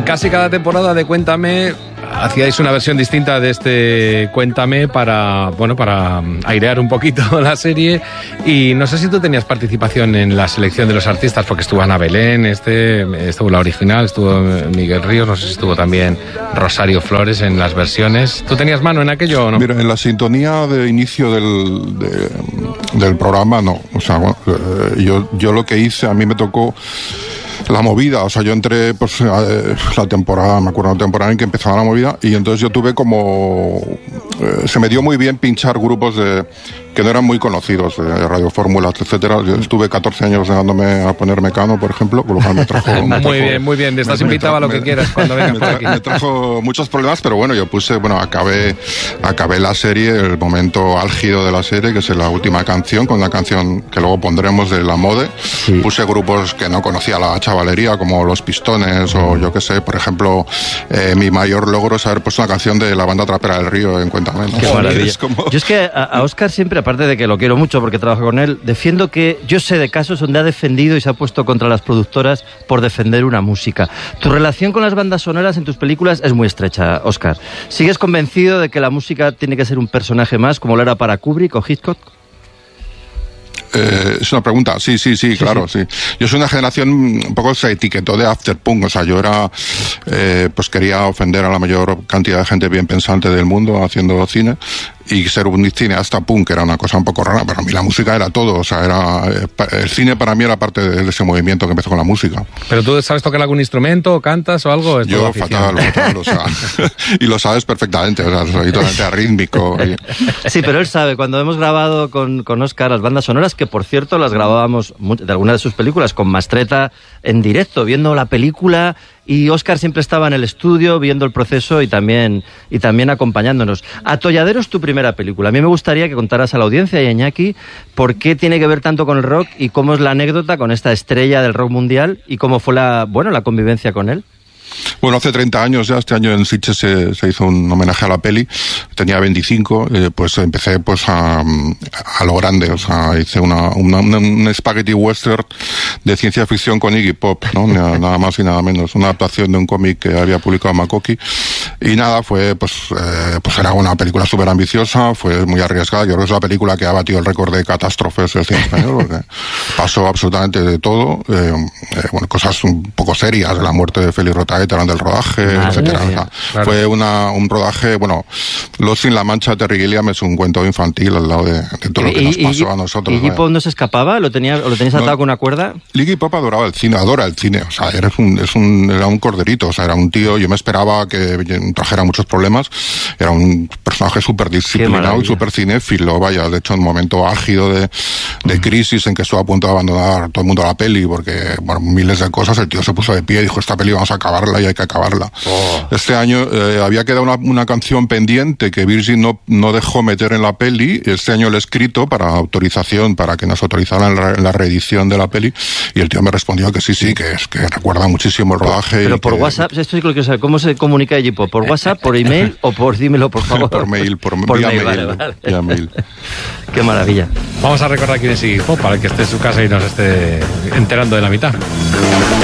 casi cada temporada de Cuéntame hacíais una versión distinta de este Cuéntame para airear un poquito la serie, y no sé si tú tenías participación en la selección de los artistas, porque estuvo Ana Belén, estuvo la original, estuvo Miguel Ríos, no sé si estuvo también Rosario Flores en las versiones. ¿Tú tenías mano en aquello o no? Mira, en la sintonía de inicio del programa no, o sea, bueno, yo lo que hice, a mí me tocó la movida, o sea, yo entré pues la temporada, me acuerdo la temporada en que empezaba la movida, y entonces yo tuve como se me dio muy bien pinchar grupos que no eran muy conocidos, de Radio Fórmula, etcétera. Yo estuve 14 años negándome a poner Mecano, por ejemplo, por lo cual me trajo... Muy bien, estás invitado a lo que quieras cuando vengas por aquí. Me trajo muchos problemas, pero bueno, yo acabé la serie, el momento álgido de la serie, que es la última canción, con una canción que luego pondremos de La Mode. Sí. Puse grupos que no conocía la chavalería, como Los Pistones, o yo qué sé, por ejemplo, mi mayor logro es haber puesto una canción de la banda Trapera del Río en Cuéntame, ¿no? Qué maravilla. Yo es que a Óscar siempre, aparte de que lo quiero mucho porque trabajo con él, defiendo que yo sé de casos donde ha defendido y se ha puesto contra las productoras por defender una música. Tu relación con las bandas sonoras en tus películas es muy estrecha, Óscar. ¿Sigues convencido de que la música tiene que ser un personaje más, como lo era para Kubrick o Hitchcock? Es una pregunta, sí, claro. Yo soy una generación, un poco se etiquetó de afterpunk, o sea, yo era, pues quería ofender a la mayor cantidad de gente bien pensante del mundo haciendo cine, y ser un cineasta punk era una cosa un poco rara. Para mí la música era todo, o sea, el cine para mí era parte de ese movimiento que empezó con la música. ¿Pero tú sabes tocar algún instrumento, cantas o algo? Yo fatal, o sea, y lo sabes perfectamente, o sea, soy totalmente arrítmico. Sí, pero él sabe, cuando hemos grabado con Óscar las bandas sonoras, que por cierto las grabábamos de alguna de sus películas con Mastretta en directo, viendo la película, y Óscar siempre estaba en el estudio viendo el proceso y también acompañándonos. Atolladero es tu primera película. A mí me gustaría que contaras a la audiencia y a Iñaki por qué tiene que ver tanto con el rock y cómo es la anécdota con esta estrella del rock mundial y cómo fue la convivencia con él. Bueno, hace 30 años ya, este año en Sitges se hizo un homenaje a la peli, tenía 25, pues empecé pues a lo grande, o sea, hice un spaghetti western de ciencia ficción con Iggy Pop, ¿no? Nada más y nada menos, una adaptación de un cómic que había publicado Makoki, y nada, fue pues era una película súper ambiciosa, fue muy arriesgada. Yo creo que es la película que ha batido el récord de catástrofes del cine español, porque pasó absolutamente de todo, cosas un poco serias, la muerte de Félix Rotaet durante el rodaje, etcétera. O sea, claro. Fue un rodaje, Lost in La Mancha de Terry Gilliam es un cuento infantil al lado de todo lo que nos pasó a nosotros. ¿Y Iggy Pop no se escapaba? ¿Lo tenías atado con una cuerda? Iggy Pop adora el cine, o sea, era un corderito, o sea, era un tío, yo me esperaba que trajera muchos problemas, era un personaje súper disciplinado y súper cinéfilo, vaya, de hecho en un momento álgido de crisis en que estuvo a punto de abandonar todo el mundo la peli, porque, miles de cosas, el tío se puso de pie y dijo, esta peli vamos a acabarla y hay que acabarla. Este año había quedado una canción pendiente que Virgin no dejó meter en la peli. Este año le he escrito para autorización, para que nos autorizaran la reedición de la peli, y el tío me respondió que sí, que recuerda muchísimo el rodaje. Pero por WhatsApp, esto es lo que quiero saber, ¿cómo se comunica allí? ¿Por WhatsApp, por email o dímelo por favor? Por mail, vía mail. Qué maravilla. Vamos a recordar quién es Iggy Pop para el que esté en su casa y nos esté enterando de la mitad.